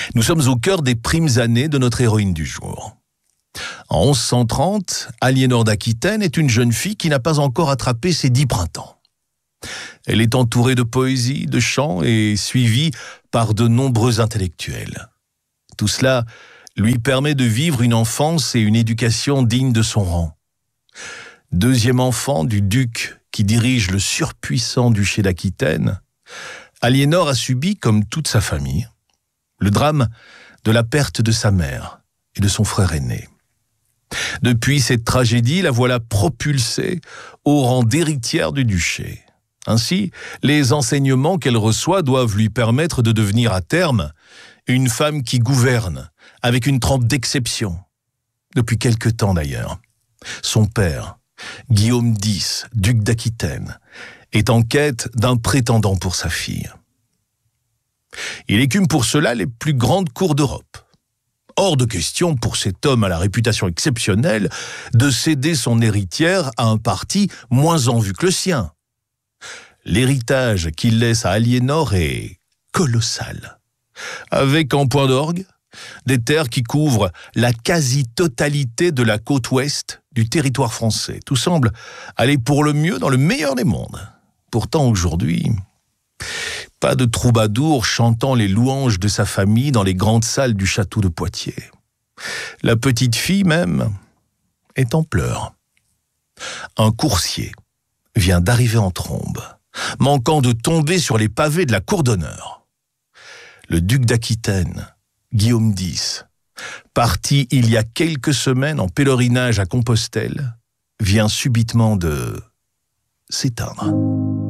Nous sommes au cœur des primes années de notre héroïne du jour. En 1130, Aliénor d'Aquitaine est une jeune fille qui n'a pas encore attrapé ses 10 printemps. Elle est entourée de poésie, de chants et suivie par de nombreux intellectuels. Tout cela lui permet de vivre une enfance et une éducation dignes de son rang. Deuxième enfant du duc qui dirige le surpuissant duché d'Aquitaine, Aliénor a subi, comme toute sa famille, le drame de la perte de sa mère et de son frère aîné. Depuis cette tragédie, la voilà propulsée au rang d'héritière du duché. Ainsi, les enseignements qu'elle reçoit doivent lui permettre de devenir à terme une femme qui gouverne, avec une trempe d'exception. Depuis quelque temps d'ailleurs, son père, Guillaume X, duc d'Aquitaine, est en quête d'un prétendant pour sa fille. Il écume pour cela les plus grandes cours d'Europe. Hors de question pour cet homme à la réputation exceptionnelle de céder son héritière à un parti moins en vue que le sien. L'héritage qu'il laisse à Aliénor est colossal, avec en point d'orgue des terres qui couvrent la quasi-totalité de la côte ouest du territoire français. Tout semble aller pour le mieux dans le meilleur des mondes. Pourtant aujourd'hui, pas de troubadour chantant les louanges de sa famille dans les grandes salles du château de Poitiers. La petite fille même est en pleurs. Un coursier vient d'arriver en trombe, manquant de tomber sur les pavés de la cour d'honneur. Le duc d'Aquitaine, Guillaume X, parti il y a quelques semaines en pèlerinage à Compostelle, vient subitement de s'éteindre.